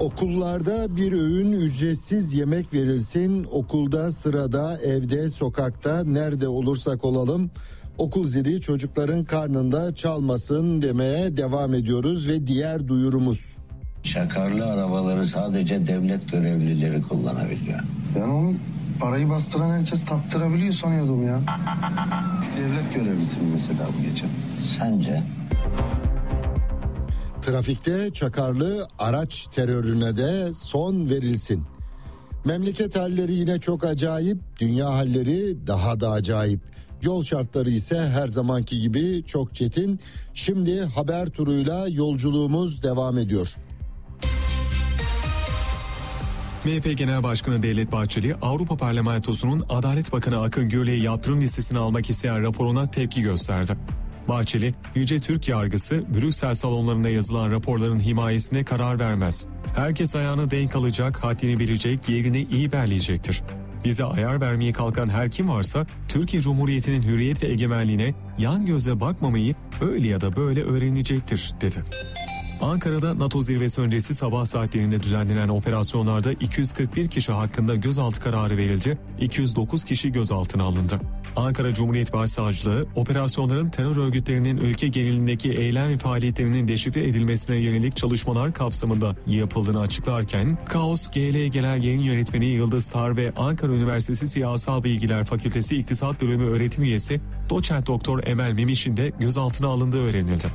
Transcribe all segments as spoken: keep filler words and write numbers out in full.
Okullarda bir öğün ücretsiz yemek verilsin. Okulda, sırada, evde, sokakta, nerede olursak olalım okul zili çocukların karnında çalmasın demeye devam ediyoruz ve diğer duyurumuz. Çakarlı arabaları sadece devlet görevlileri kullanabiliyor. Ben onu parayı bastıran herkes taktırabiliyor sanıyordum ya. Devlet görevlisi mesela bu geçen. Sence? Trafikte çakarlı araç terörüne de son verilsin. Memleket halleri yine çok acayip, dünya halleri daha da acayip. Yol şartları ise her zamanki gibi çok çetin. Şimdi haber turuyla yolculuğumuz devam ediyor. M H P Genel Başkanı Devlet Bahçeli, Avrupa Parlamentosu'nun Adalet Bakanı Akın Gürley'i yaptırım listesine almak isteyen raporuna tepki gösterdi. Bahçeli, Yüce Türk Yargısı, Brüksel salonlarında yazılan raporların himayesine karar vermez. Herkes ayağını denk alacak, haddini bilecek, yerini iyi belirleyecektir. Bize ayar vermeye kalkan her kim varsa Türkiye Cumhuriyeti'nin hürriyet ve egemenliğine yan göze bakmamayı öyle ya da böyle öğrenecektir, dedi. Ankara'da NATO zirvesi öncesi sabah saatlerinde düzenlenen operasyonlarda iki yüz kırk bir kişi hakkında gözaltı kararı verildi, iki yüz dokuz kişi gözaltına alındı. Ankara Cumhuriyet Başsavcılığı, operasyonların terör örgütlerinin ülke genelindeki eylem ve faaliyetlerinin deşifre edilmesine yönelik çalışmalar kapsamında yapıldığını açıklarken, Kaos G L Genel Yayın Yönetmeni Yıldız Tar ve Ankara Üniversitesi Siyasal Bilgiler Fakültesi İktisat Bölümü öğretim üyesi Doçent Doktor Emel Memiş'in de gözaltına alındığı öğrenildi.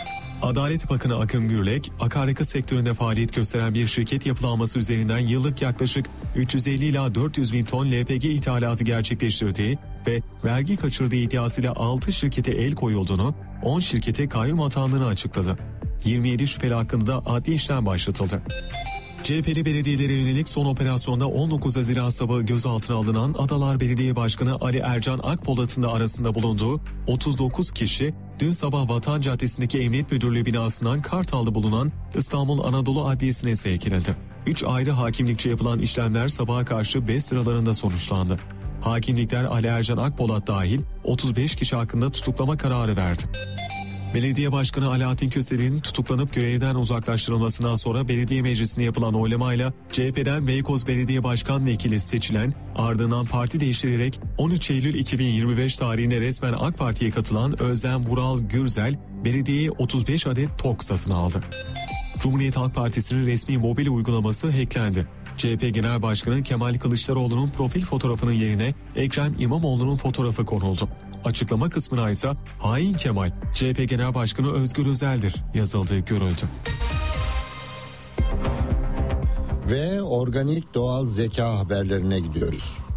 Adalet Bakanı Akın Gürlek, akaryakıt sektöründe faaliyet gösteren bir şirket yapılanması üzerinden yıllık yaklaşık üç yüz elli ila dört yüz bin ton L P G ithalatı gerçekleştirdiği ve vergi kaçırdığı iddiasıyla altı şirkete el koyulduğunu, on şirkete kayyum atandığını açıkladı. yirmi yedi şüpheli hakkında da adli işlem başlatıldı. C H P'li belediyelere yönelik son operasyonda on dokuz Haziran sabahı gözaltına alınan Adalar Belediye Başkanı Ali Ercan Akpolat'ın da arasında bulunduğu otuz dokuz kişi dün sabah Vatan Caddesi'ndeki Emniyet Müdürlüğü binasından Kartal'da bulunan İstanbul Anadolu Adliyesi'ne sevk edildi. Üç ayrı hakimlikçe yapılan işlemler sabaha karşı beş sıralarında sonuçlandı. Hakimlikler Ali Ercan Akpolat dahil otuz beş kişi hakkında tutuklama kararı verdi. Belediye Başkanı Alaaddin Köseler'in tutuklanıp görevden uzaklaştırılmasından sonra belediye meclisinde yapılan oylamayla C H P'den Beykoz Belediye Başkan Vekili seçilen, ardından parti değiştirerek on üç Eylül iki bin yirmi beş tarihinde resmen AK Parti'ye katılan Özlem Vural Gürzel, belediyeye otuz beş adet TOK satın aldı. Cumhuriyet Halk Partisi'nin resmi mobil uygulaması hacklendi. C H P Genel Başkanı Kemal Kılıçdaroğlu'nun profil fotoğrafının yerine Ekrem İmamoğlu'nun fotoğrafı konuldu. Açıklama kısmına ise hain Kemal, C H P Genel Başkanı Özgür Özel'dir yazıldığı görüldü. Ve organik doğal zeka haberlerine gidiyoruz.